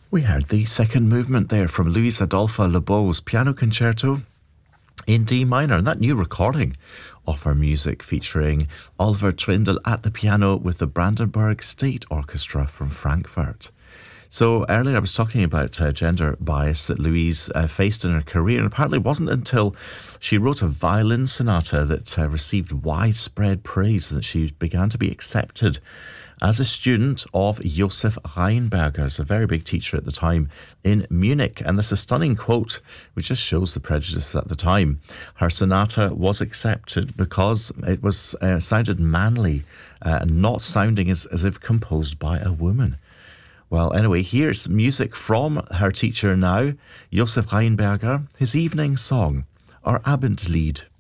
We heard the second movement there from Luis Adolfo Lobau's Piano Concerto in D minor, and that new recording of her music featuring Oliver Trindle at the piano with the Brandenburg State Orchestra from Frankfurt. So earlier I was talking about gender bias that Louise faced in her career, and apparently it wasn't until she wrote a violin sonata that received widespread praise that she began to be accepted as a student of Josef Rheinberger, a very big teacher at the time in Munich. And there's a stunning quote which just shows the prejudice at the time. Her sonata was accepted because it was sounded manly, not sounding as if composed by a woman. Well, anyway, here's music from her teacher now, Josef Rheinberger, his evening song, or Abendlied.